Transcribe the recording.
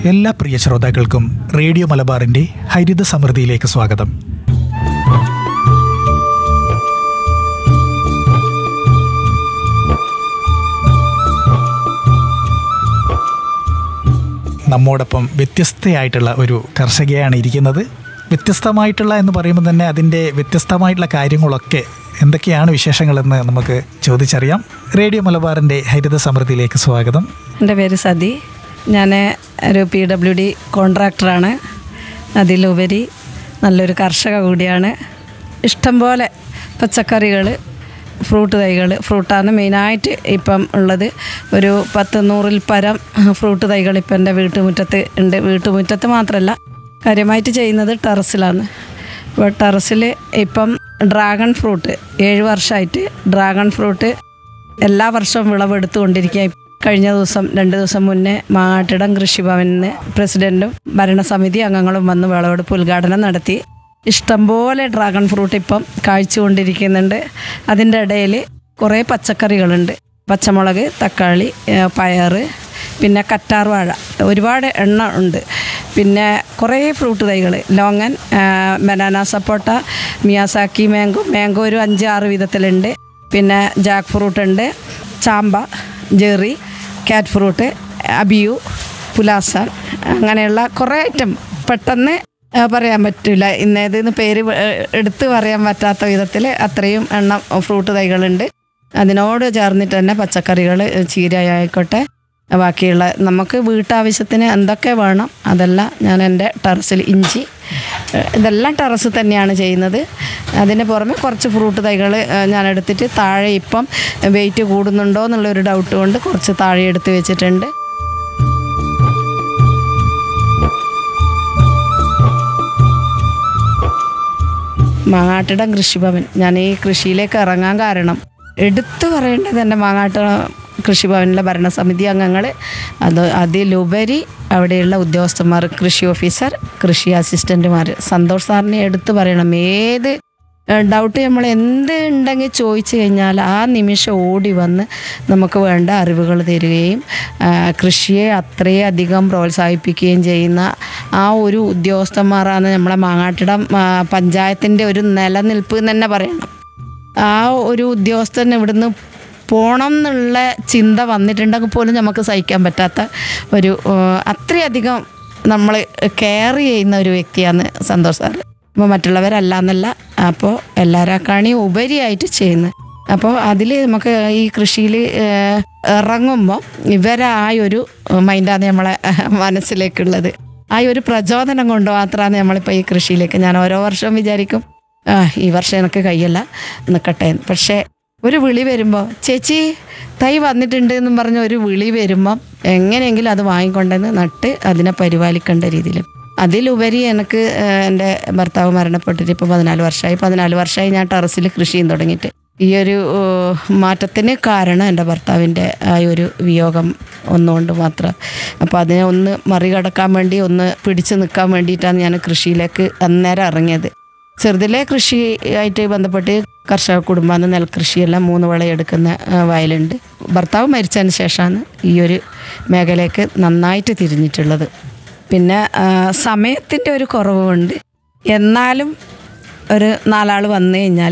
എല്ലാ പ്രിയ ശ്രോതാക്കൾക്കും റേഡിയോ മലബാറിൻ്റെ ഹരിത സമൃദ്ധിയിലേക്ക് സ്വാഗതം. നമ്മോടൊപ്പം വ്യത്യസ്തയായിട്ടുള്ള ഒരു കർഷകയാണ് ഇരിക്കുന്നത്. വ്യത്യസ്തമായിട്ടുള്ള എന്ന് പറയുമ്പോൾ തന്നെ അതിൻ്റെ വ്യത്യസ്തമായിട്ടുള്ള കാര്യങ്ങളൊക്കെ എന്തൊക്കെയാണ് വിശേഷങ്ങളെന്ന് നമുക്ക് ചോദിച്ചറിയാം. റേഡിയോ മലബാറിൻ്റെ ഹരിത സമൃദ്ധിയിലേക്ക് സ്വാഗതം. എൻ്റെ പേര് സതി. ഞാൻ ഒരു PWD കോൺട്രാക്ടറാണ്. അതിലുപരി നല്ലൊരു കർഷക കൂടിയാണ്. ഇഷ്ടംപോലെ പച്ചക്കറികൾ, ഫ്രൂട്ട് തൈകൾ, ഫ്രൂട്ടാണ് മെയിനായിട്ട് ഇപ്പം ഉള്ളത്. ഒരു 100-100 പരം ഫ്രൂട്ട് തൈകൾ ഇപ്പം എൻ്റെ വീട്ടുമുറ്റത്ത് ഉണ്ട്. വീട്ടുമുറ്റത്ത് മാത്രമല്ല, കാര്യമായിട്ട് ചെയ്യുന്നത് ടെറസിലാണ്. അപ്പോൾ ടെറസിൽ ഇപ്പം ഡ്രാഗൺ ഫ്രൂട്ട് 7 വർഷമായിട്ട് ഡ്രാഗൺ ഫ്രൂട്ട് എല്ലാ വർഷവും വിളവെടുത്തുകൊണ്ടിരിക്കുക. കഴിഞ്ഞ ദിവസം 2 ദിവസം മുന്നേ മാട്ടിടം കൃഷിഭവനിൽ പ്രസിഡൻറ്റും ഭരണസമിതി അംഗങ്ങളും വന്ന് വിളവെടുപ്പ് ഉദ്ഘാടനം നടത്തി. ഇഷ്ടംപോലെ ഡ്രാഗൺ ഫ്രൂട്ട് ഇപ്പം കാഴ്ചകൊണ്ടിരിക്കുന്നുണ്ട്. അതിൻ്റെ ഇടയിൽ കുറേ പച്ചക്കറികളുണ്ട്. പച്ചമുളക്, തക്കാളി, പയർ, പിന്നെ കറ്റാർ വാഴ, ഒരുപാട് എണ്ണ ഉണ്ട്. പിന്നെ കുറേ ഫ്രൂട്ട് തൈകൾ, ലോങ്ങൻ, ബനാന സപ്പോട്ട, മിയാസാക്കി മാംഗോ ഒരു 5-6 വിധത്തിലുണ്ട്. പിന്നെ ജാക്ക് ഫ്രൂട്ട് ഉണ്ട്, ചാമ്പ, ജെറി, ക്യാറ്റ് ഫ്രൂട്ട്, അബിയു, പുലാസാൻ, അങ്ങനെയുള്ള കുറേ ഐറ്റം പെട്ടെന്ന് പറയാൻ പറ്റില്ല. ഇന്നേതെന്ന് പേര് എടുത്ത് പറയാൻ പറ്റാത്ത വിധത്തിൽ അത്രയും എണ്ണം ഫ്രൂട്ട് തൈകളുണ്ട്. അതിനോട് ചേർന്നിട്ട് തന്നെ പച്ചക്കറികൾ, ചീര ആയിക്കോട്ടെ, ബാക്കിയുള്ള നമുക്ക് വീട്ടാവശ്യത്തിന് എന്തൊക്കെ വേണം അതെല്ലാം ഞാൻ എൻ്റെ ടെറസിൽ, ഇഞ്ചി, ഇതെല്ലാം ടെറസിൽ തന്നെയാണ് ചെയ്യുന്നത്. അതിന് പുറമെ കുറച്ച് ഫ്രൂട്ട് തൈകൾ ഞാൻ എടുത്തിട്ട് താഴെ ഇപ്പം വെയിറ്റ് കൂടുന്നുണ്ടോ എന്നുള്ളൊരു ഡൗട്ട് കൊണ്ട് കുറച്ച് താഴെ എടുത്ത് വെച്ചിട്ടുണ്ട്. മാങ്ങാട്ടിടം കൃഷിഭവൻ, ഞാൻ ഈ കൃഷിയിലേക്ക് ഇറങ്ങാൻ കാരണം എടുത്തു പറയേണ്ടത് എൻ്റെ മാങ്ങാട്ടിടം കൃഷിഭവനിലെ ഭരണസമിതി അംഗങ്ങൾ, അതിലുപരി അവിടെയുള്ള ഉദ്യോഗസ്ഥന്മാർ, കൃഷി ഓഫീസർ, കൃഷി അസിസ്റ്റൻറ്റുമാർ. സന്തോഷ് സാറിനെ എടുത്തു പറയണം. ഏത് ഡൗട്ട് നമ്മൾ എന്ത് ഉണ്ടെങ്കിൽ ചോദിച്ചു കഴിഞ്ഞാൽ ആ നിമിഷം ഓടി വന്ന് നമുക്ക് വേണ്ട അറിവുകൾ തരികയും കൃഷിയെ അത്രയധികം പ്രോത്സാഹിപ്പിക്കുകയും ചെയ്യുന്ന ആ ഒരു ഉദ്യോഗസ്ഥന്മാരാണ് നമ്മളെ മാങ്ങാട്ടിടം പഞ്ചായത്തിൻ്റെ ഒരു നിലനിൽപ്പ് എന്ന് തന്നെ പറയണം. ആ ഒരു ഉദ്യോഗസ്ഥൻ ഇവിടുന്ന് പോകണം എന്നുള്ള ചിന്ത വന്നിട്ടുണ്ടെങ്കിൽ പോലും നമുക്ക് സഹിക്കാൻ പറ്റാത്ത ഒരു അത്രയധികം നമ്മൾ കെയർ ചെയ്യുന്ന ഒരു വ്യക്തിയാണ് സന്തോഷ് സാർ. അപ്പോൾ മറ്റുള്ളവരല്ല എന്നല്ല, അപ്പോൾ എല്ലാവരെക്കാളും ഉപരിയായിട്ട് ചെയ്യുന്നത്. അപ്പോൾ അതിൽ നമുക്ക് ഈ കൃഷിയിൽ ഇറങ്ങുമ്പോൾ ഇവരെ ആ ഒരു മൈൻഡാണ് നമ്മളെ മനസ്സിലേക്കുള്ളത്. ആ ഒരു പ്രചോദനം കൊണ്ട് മാത്രമാണ് നമ്മളിപ്പോൾ ഈ കൃഷിയിലേക്ക്, ഞാൻ ഓരോ വർഷവും വിചാരിക്കും ഈ വർഷം എനിക്ക് കയ്യല്ല നിൽക്കട്ടെ, പക്ഷേ ഒരു വിളി വരുമ്പോൾ ചേച്ചി തൈ വന്നിട്ടുണ്ട് എന്നും പറഞ്ഞ് ഒരു വിളി വരുമ്പം എങ്ങനെയെങ്കിലും അത് വാങ്ങിക്കൊണ്ടെന്ന് നട്ട് അതിനെ പരിപാലിക്കേണ്ട രീതിയിൽ. അതിലുപരി എനിക്ക് എൻ്റെ ഭർത്താവ് മരണപ്പെട്ടിട്ട് ഇപ്പോൾ 14 വർഷമായി ഞാൻ ടെറസിൽ കൃഷി ചെയ്യാൻ തുടങ്ങിയിട്ട്. ഈ ഒരു മാറ്റത്തിന് കാരണം എൻ്റെ ഭർത്താവിൻ്റെ ആ ഒരു വിയോഗം ഒന്നുകൊണ്ട് മാത്രം. അപ്പോൾ അതിനെ ഒന്ന് മറികടക്കാൻ വേണ്ടി, ഒന്ന് പിടിച്ചു നിൽക്കാൻ വേണ്ടിയിട്ടാണ് ഞാൻ കൃഷിയിലേക്ക് അന്നേരം ഇറങ്ങിയത്. ചെറുതിലെ കൃഷിയായിട്ട് ബന്ധപ്പെട്ട് കർഷക കുടുംബമാണ്. നെൽകൃഷിയെല്ലാം 3 വിളയെടുക്കുന്ന വയലുണ്ട്. ഭർത്താവ് മരിച്ചതിന് ശേഷമാണ് ഈ ഒരു മേഖലയ്ക്ക് നന്നായിട്ട് തിരിഞ്ഞിട്ടുള്ളത്. പിന്നെ സമയത്തിൻ്റെ ഒരു കുറവുണ്ട്. എന്നാലും ഒരു 4 ആൾ വന്നു കഴിഞ്ഞാൽ